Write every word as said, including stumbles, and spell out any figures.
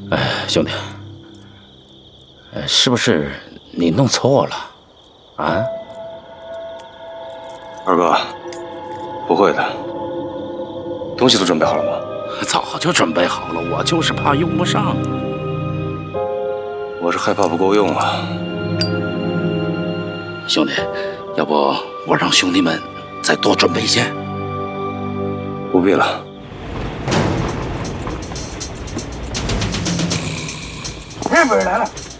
哎，兄弟，呃，是不是你弄错了？啊？ 二哥，不会的。东西都准备好了吗？ 早就准备好了，我就是怕用不上。 我是害怕不够用啊。 兄弟，要不我让兄弟们再多准备一些？ 不必了。 日本人来了。